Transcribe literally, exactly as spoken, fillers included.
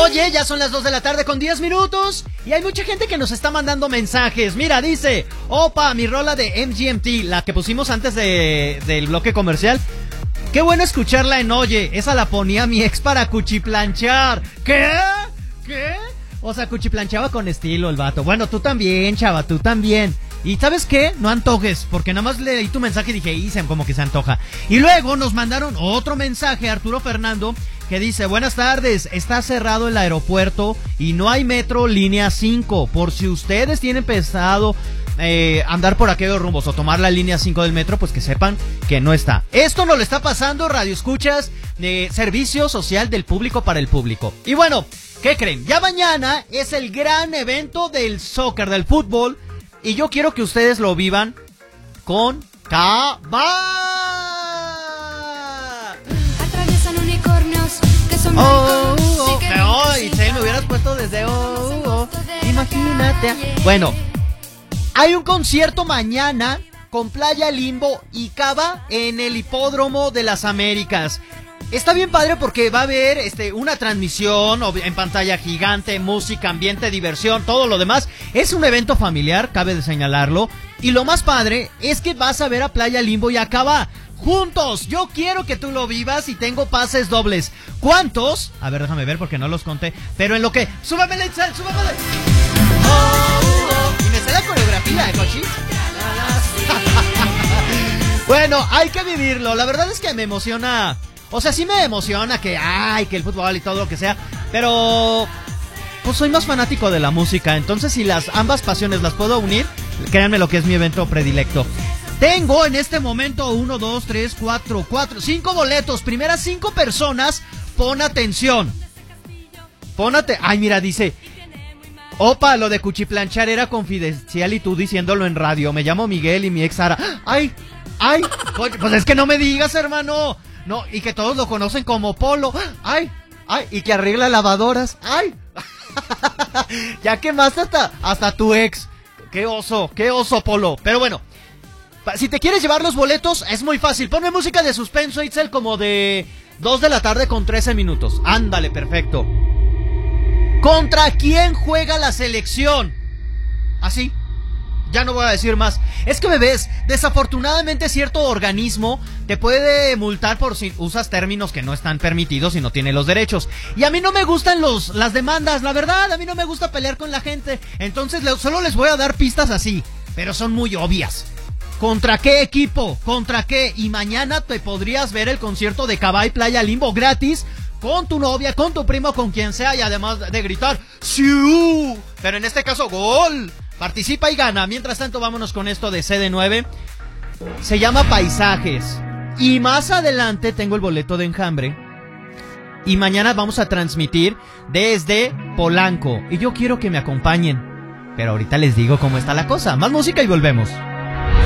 Oye, ya son las dos de la tarde con diez minutos y hay mucha gente que nos está mandando mensajes. Mira, dice, opa, mi rola de M G M T, la que pusimos antes de, del bloque comercial. Qué bueno escucharla en Oye, esa la ponía mi ex para cuchiplanchar. ¿Qué? ¿Qué? O sea, cuchiplanchaba con estilo el vato. Bueno, tú también, chava, tú también. Y ¿sabes qué? No antojes, porque nada más leí tu mensaje y dije, hice como que se antoja. Y luego nos mandaron otro mensaje, Arturo Fernando, que dice, buenas tardes, está cerrado el aeropuerto y no hay metro línea cinco. Por si ustedes tienen pensado eh, andar por aquellos rumbos o tomar la línea cinco del metro, pues que sepan que no está. Esto no le está pasando, Radio Escuchas, de Servicio Social del Público para el Público. Y bueno, ¿qué creen? Ya mañana es el gran evento del soccer, del fútbol. Y yo quiero que ustedes lo vivan con Cava. Atraviesan unicornios que son Oh, ricos, oh, sí que oh, ricos, y sí, se me hubieras puesto desde oh, oh, imagínate. Bueno, hay un concierto mañana con Playa Limbo y Cava en el Hipódromo de las Américas. Está bien padre porque va a haber este, una transmisión en pantalla gigante, música, ambiente, diversión, todo lo demás. Es un evento familiar, cabe de señalarlo. Y lo más padre es que vas a ver a Playa Limbo y a Cava juntos. Yo quiero que tú lo vivas y tengo pases dobles. ¿Cuántos? A ver, déjame ver porque no los conté. Pero en lo que... ¡Súbamela, Itzel! ¡Súbamela! Oh, oh. Y me sale la coreografía, ¿eh, Cochi? Bueno, hay que vivirlo. La verdad es que me emociona... O sea, sí me emociona que, ay, que el fútbol y todo lo que sea, pero pues soy más fanático de la música, entonces si las ambas pasiones las puedo unir, créanme lo que es mi evento predilecto. Tengo en este momento uno, dos, tres, cuatro, cuatro, cinco boletos, primeras cinco personas, pon atención. Pon atención. Ay, mira, dice, opa, lo de cuchiplanchar era confidencial y tú diciéndolo en radio, me llamo Miguel y mi ex Sara. Ay, ay, pues es que no me digas, hermano. No, y que todos lo conocen como Polo. Ay, ay, y que arregla lavadoras. Ay, ya quemaste hasta, hasta tu ex. Qué oso, qué oso, Polo. Pero bueno, si te quieres llevar los boletos, es muy fácil. Ponme música de suspenso, Itzel, como de dos de la tarde con trece minutos. Ándale, perfecto. ¿Contra quién juega la selección? Así. Ya no voy a decir más. Es que, bebés, desafortunadamente cierto organismo te puede multar por si usas términos que no están permitidos y no tiene los derechos. Y a mí no me gustan los, las demandas, la verdad, a mí no me gusta pelear con la gente. Entonces le, solo les voy a dar pistas así, pero son muy obvias. ¿Contra qué equipo? ¿Contra qué? Y mañana te podrías ver el concierto de Cava y Playa Limbo gratis con tu novia, con tu primo, con quien sea, y además de gritar ¡Siu! Pero en este caso, ¡gol! Participa y gana. Mientras tanto, vámonos con esto de C D nueve. Se llama Paisajes. Y más adelante tengo el boleto de Enjambre. Y mañana vamos a transmitir desde Polanco. Y yo quiero que me acompañen. Pero ahorita les digo cómo está la cosa. Más música y volvemos.